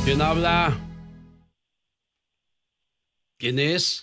¿Quién habla? ¿Quién es?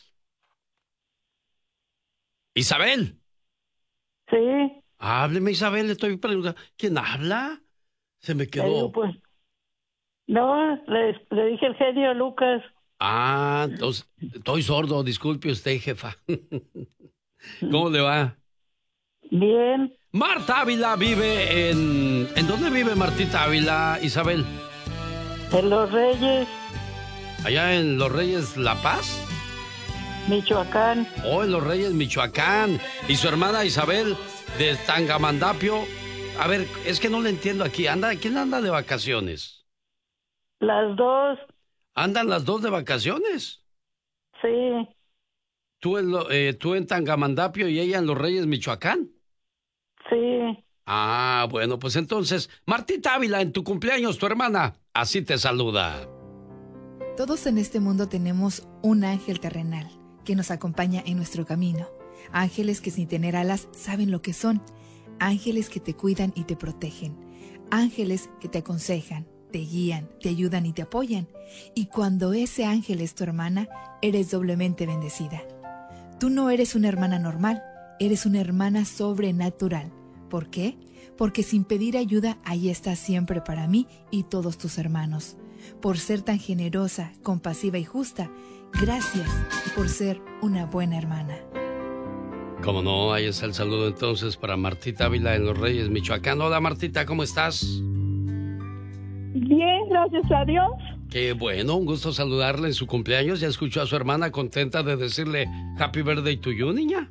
¿Isabel? Sí. Hábleme, Isabel, le estoy preguntando. ¿Quién habla? Se me Le quedó. digo, pues, no, le dije el genio Lucas. Ah, entonces, estoy sordo, disculpe usted, jefa. ¿Cómo le va? Bien. Marta Ávila vive en... ¿En dónde vive Martita Ávila, Isabel? En Los Reyes, ¿Allá en Los Reyes La Paz? Michoacán. Oh, en Los Reyes, Michoacán. ¿Y su hermana Isabel de Tangamandapio? A ver, es que no le entiendo aquí. ¿Quién anda de vacaciones? Las dos. ¿Andan las dos de vacaciones? Sí. ¿Tú en Tangamandapio y ella en Los Reyes, Michoacán? Sí. Ah, bueno, pues entonces, Martita Ávila, en tu cumpleaños, tu hermana, así te saluda. Todos en este mundo tenemos un ángel terrenal que nos acompaña en nuestro camino. Ángeles que sin tener alas saben lo que son. Ángeles que te cuidan y te protegen. Ángeles que te aconsejan, te guían, te ayudan y te apoyan. Y cuando ese ángel es tu hermana, eres doblemente bendecida. Tú no eres una hermana normal, eres una hermana sobrenatural. ¿Por qué? Porque sin pedir ayuda, ahí estás siempre para mí y todos tus hermanos. Por ser tan generosa, compasiva y justa, gracias por ser una buena hermana. Como no, ahí está el saludo entonces para Martita Ávila en Los Reyes, Michoacán. Hola Martita, ¿cómo estás? Bien, gracias a Dios. Qué bueno, un gusto saludarle en su cumpleaños. ¿Ya escuchó a su hermana contenta de decirle Happy Birthday to you, niña?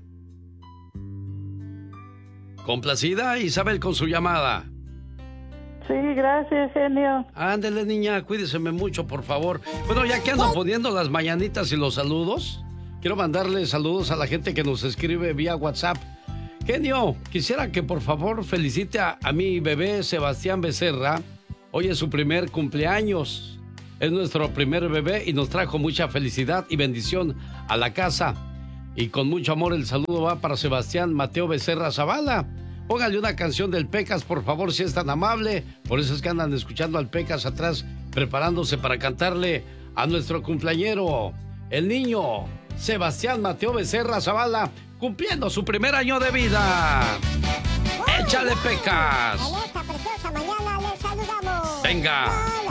¿Complacida, Isabel, con su llamada? Sí, gracias, genio. Ándele, niña, cuídeseme mucho, por favor. Bueno, ya que ando poniendo las mañanitas y los saludos, quiero mandarle saludos a la gente que nos escribe vía WhatsApp. Genio, quisiera que por favor felicite a mi bebé Sebastián Becerra. Hoy es su primer cumpleaños. Es nuestro primer bebé y nos trajo mucha felicidad y bendición a la casa. Y con mucho amor el saludo va para Sebastián Mateo Becerra Zavala. Póngale una canción del Pecas, por favor, si es tan amable. Por eso es que andan escuchando al Pecas atrás, preparándose para cantarle a nuestro cumpleañero, el niño Sebastián Mateo Becerra Zavala, cumpliendo su primer año de vida. ¡Échale, Pecas! En esta preciosa mañana les saludamos. Venga.